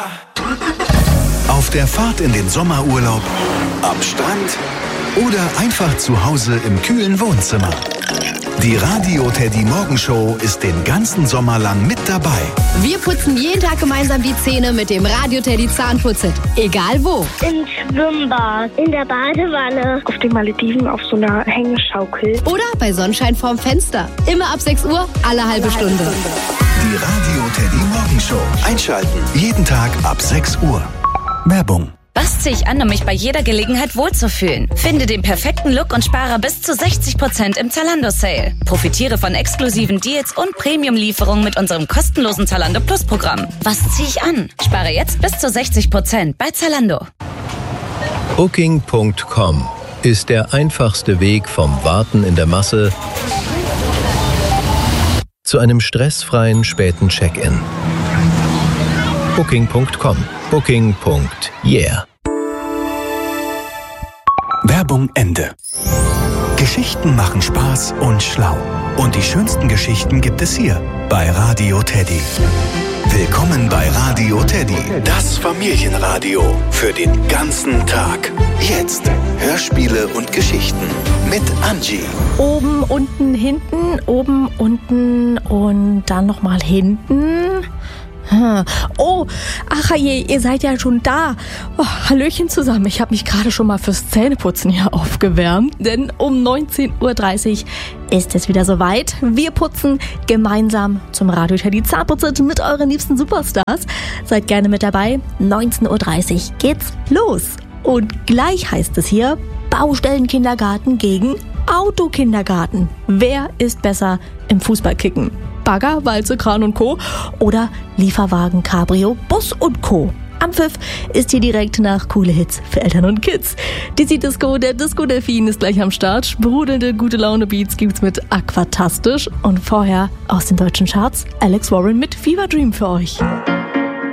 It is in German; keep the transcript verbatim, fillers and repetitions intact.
Auf der Fahrt in den Sommerurlaub, am Strand oder einfach zu Hause im kühlen Wohnzimmer. Die Radio Teddy Morgenshow ist den ganzen Sommer lang mit dabei. Wir putzen jeden Tag gemeinsam die Zähne mit dem Radio Teddy Zahnputzset. Egal wo. Im Schwimmbad, in der Badewanne, auf den Malediven auf so einer Hängeschaukel. Oder bei Sonnenschein vorm Fenster. Immer ab sechs Uhr, alle halbe Stunde. Die Radio Teddy Morgenshow. Einschalten. Jeden Tag ab sechs Uhr. Werbung. Was ziehe ich an, um mich bei jeder Gelegenheit wohlzufühlen? Finde den perfekten Look und spare bis zu sechzig Prozent im Zalando-Sale. Profitiere von exklusiven Deals und Premium-Lieferungen mit unserem kostenlosen Zalando Plus-Programm. Was ziehe ich an? Spare jetzt bis zu sechzig Prozent bei Zalando. Booking Punkt com ist der einfachste Weg vom Warten in der Masse zu einem stressfreien späten Check-in. Booking Punkt com. Booking. Yeah. Werbung Ende. Geschichten machen Spaß und schlau. Und die schönsten Geschichten gibt es hier bei Radio Teddy. Willkommen bei Radio Teddy, das Familienradio für den ganzen Tag. Jetzt Hörspiele und Geschichten mit Angie. Oben, unten, hinten, oben, unten und dann nochmal hinten. Oh, ach je, ihr seid ja schon da. Oh, Hallöchen zusammen. Ich habe mich gerade schon mal fürs Zähneputzen hier aufgewärmt, denn um neunzehn Uhr dreißig ist es wieder soweit. Wir putzen gemeinsam zum Radio Teddy Zahnputzset mit euren liebsten Superstars. Seid gerne mit dabei. neunzehn Uhr dreißig geht's los. Und gleich heißt es hier Baustellenkindergarten gegen Autokindergarten. Wer ist besser im Fußballkicken? Bagger, Walze, Kran und Co. oder Lieferwagen, Cabrio, Bus und Co. Am Pfiff ist hier direkt nach coole Hits für Eltern und Kids. Dizzy Disco, der Disco-Delfin ist gleich am Start. Sprudelnde gute Laune-Beats gibt's mit Aquatastisch. Und vorher aus den deutschen Charts Alex Warren mit Fever Dream für euch.